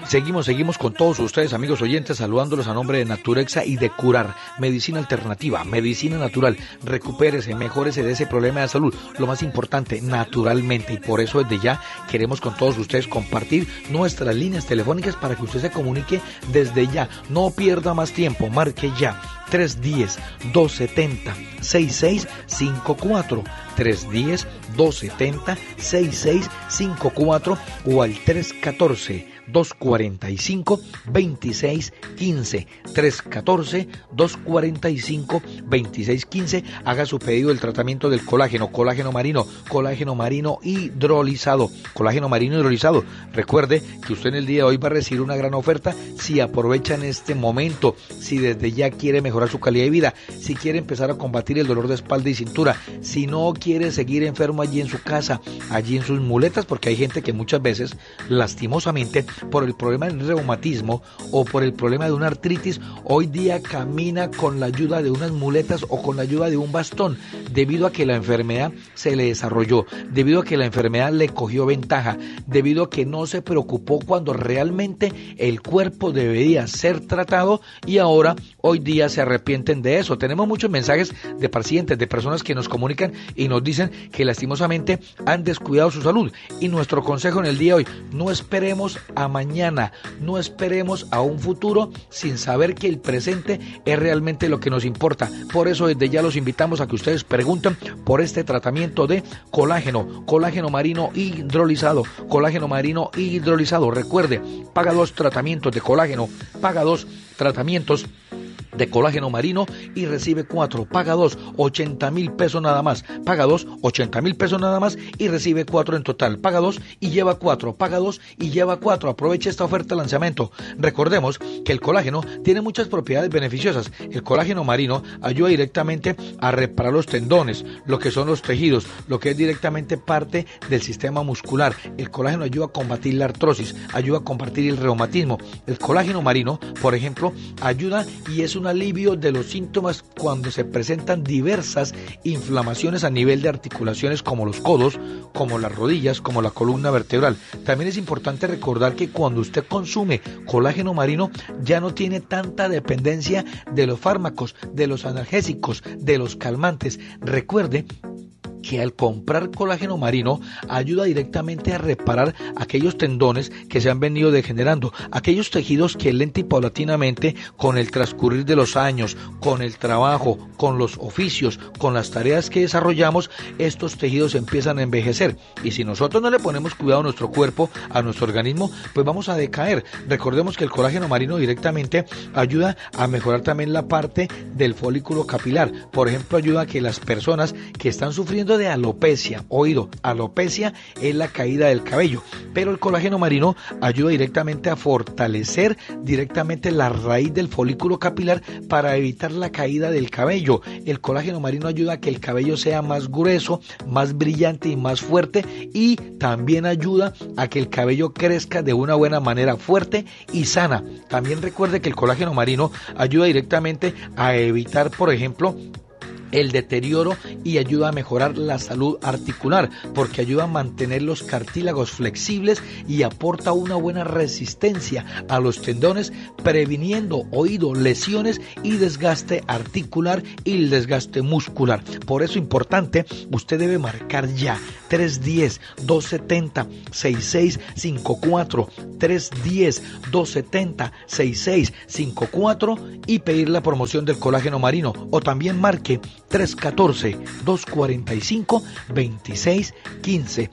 Seguimos con todos ustedes, amigos oyentes, saludándolos a nombre de Naturexa y de Curar, medicina alternativa, medicina natural. Recupérese, mejórese de ese problema de salud, lo más importante, naturalmente. Y por eso desde ya queremos con todos ustedes compartir nuestras líneas telefónicas para que usted se comunique desde ya. No pierda más tiempo, marque ya 310-270-6654, 310-270-6654 o al 314-245-2615, 314-245-2615. Haga su pedido del tratamiento del colágeno marino hidrolizado. Colágeno marino hidrolizado. Recuerde que usted en el día de hoy va a recibir una gran oferta si aprovecha en este momento, si desde ya quiere mejorar su calidad de vida, si quiere empezar a combatir el dolor de espalda y cintura, si no quiere seguir enfermo allí en su casa, allí en sus muletas, porque hay gente que muchas veces, lastimosamente, por el problema del reumatismo o por el problema de una artritis, hoy día camina con la ayuda de unas muletas o con la ayuda de un bastón, debido a que la enfermedad se le desarrolló, debido a que la enfermedad le cogió ventaja, debido a que no se preocupó cuando realmente el cuerpo debería ser tratado y ahora, hoy día se arrepienten de eso. Tenemos muchos mensajes de pacientes, de personas que nos comunican y nos dicen que lastimosamente han descuidado su salud. Y nuestro consejo en el día de hoy, no esperemos a mañana, no esperemos a un futuro sin saber que el presente es realmente lo que nos importa. Por eso desde ya los invitamos a que ustedes pregunten por este tratamiento de colágeno marino hidrolizado, Recuerde, paga 2 tratamientos de colágeno, paga 2 tratamientos de colágeno marino y recibe 4, paga 2, 80,000 pesos nada más, paga 2, 80,000 pesos nada más y recibe 4 en total, paga 2 y lleva 4, paga 2 y lleva 4, aproveche esta oferta de lanzamiento. Recordemos que el colágeno tiene muchas propiedades beneficiosas. El colágeno marino ayuda directamente a reparar los tendones, lo que son los tejidos, lo que es directamente parte del sistema muscular. El colágeno ayuda a combatir la artrosis, ayuda a combatir el reumatismo. El colágeno marino, por ejemplo, ayuda y es un alivio de los síntomas cuando se presentan diversas inflamaciones a nivel de articulaciones como los codos, como las rodillas, como la columna vertebral. También es importante recordar que cuando usted consume colágeno marino ya no tiene tanta dependencia de los fármacos, de los analgésicos, de los calmantes. Recuerde que al comprar colágeno marino ayuda directamente a reparar aquellos tendones que se han venido degenerando, aquellos tejidos que lenta y paulatinamente con el transcurrir de los años, con el trabajo, con los oficios, con las tareas que desarrollamos, estos tejidos empiezan a envejecer y si nosotros no le ponemos cuidado a nuestro cuerpo, a nuestro organismo, pues vamos a decaer. Recordemos que el colágeno marino directamente ayuda a mejorar también la parte del folículo capilar. Por ejemplo, ayuda a que las personas que están sufriendo de alopecia, alopecia es la caída del cabello, pero el colágeno marino ayuda directamente a fortalecer directamente la raíz del folículo capilar para evitar la caída del cabello. El colágeno marino ayuda a que el cabello sea más grueso, más brillante y más fuerte y también ayuda a que el cabello crezca de una buena manera, fuerte y sana. También recuerde que el colágeno marino ayuda directamente a evitar, por ejemplo, el deterioro y ayuda a mejorar la salud articular porque ayuda a mantener los cartílagos flexibles y aporta una buena resistencia a los tendones, previniendo lesiones y desgaste articular y el desgaste muscular. Por eso importante, usted debe marcar ya 310-270-6654, 310-270-6654 y pedir la promoción del colágeno marino o también marque 314-245-2615,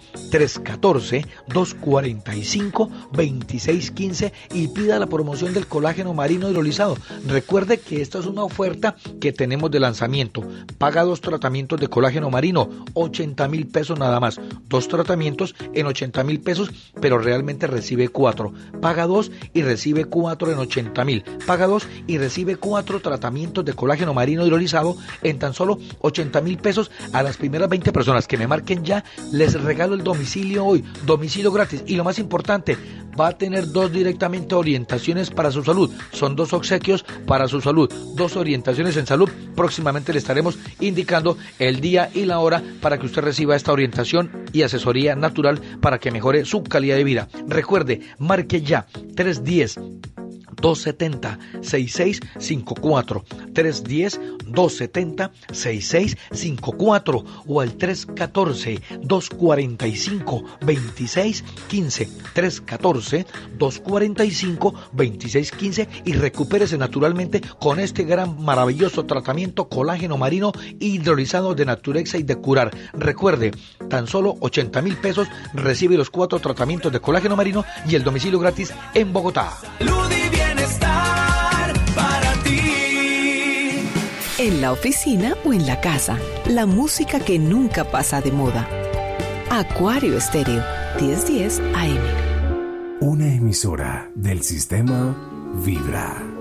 314-245-2615 y pida la promoción del colágeno marino hidrolizado. Recuerde que esta es una oferta que tenemos de lanzamiento. Paga 2 tratamientos de colágeno marino, 80,000 pesos nada más. 2 tratamientos en 80,000 pesos, pero realmente recibe 4. Paga 2 y recibe 4 en 80,000. Paga 2 y recibe 4 tratamientos de colágeno marino hidrolizado en tan solo 80,000 pesos. A las primeras 20 personas que me marquen ya, les regalo el domicilio hoy, domicilio gratis. Y lo más importante, va a tener 2 directamente orientaciones para su salud. Son 2 obsequios para su salud, 2 orientaciones en salud. Próximamente le estaremos indicando el día y la hora para que usted reciba esta orientación y asesoría natural para que mejore su calidad de vida. Recuerde, marque ya 310-270-6654, 310-270-6654 o al 314-245-2615, 314-245-2615 y recupérese naturalmente con este gran maravilloso tratamiento colágeno marino hidrolizado de Naturexa y de Curar. Recuerde, tan solo 80,000 pesos recibe los 4 tratamientos de colágeno marino y el domicilio gratis en Bogotá. En la oficina o en la casa, la música que nunca pasa de moda. Acuario Estéreo, 1010 AM. Una emisora del sistema Vibra.